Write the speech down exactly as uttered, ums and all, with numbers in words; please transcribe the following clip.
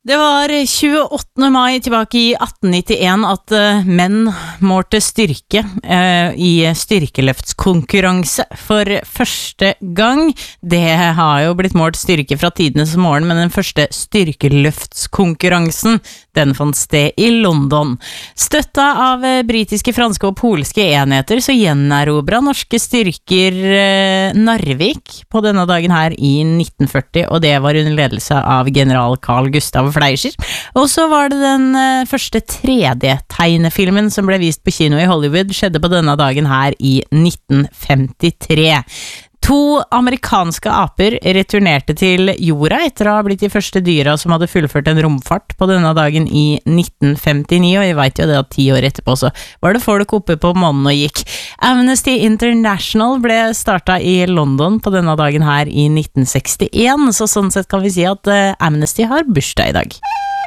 Det var tjueåttende mai tilbake i atten nittien at uh, menn målte styrke uh, i styrkeløftskonkurranse for første gang. Det har jo blitt målt styrke fra tidenes morgen, men den første styrkeløftskonkurransen, den fant sted i London. Støtta av uh, britiske, franske og polske enheter, så gjenerobret norske styrker uh, Narvik på denne dagen her i nitten førti, og det var under ledelse av general Carl Gustav Fleischer. Og så var det den uh, første tre D-tegnefilmen som ble vist på kino i Hollywood, skjedde på denne dagen her i nitten femtitre. To amerikanske aper returnerte til jorda etter å ha blitt de første dyra som hadde fullført en romfart på denne dagen i nitten femtini, og vi vet jo det at ti år etterpå så var det folk oppe på månen og gikk. Amnesty International ble startet i London på denne dagen her i nitten sekstien, så sånn sett kan vi si at uh, Amnesty har bursdag i dag.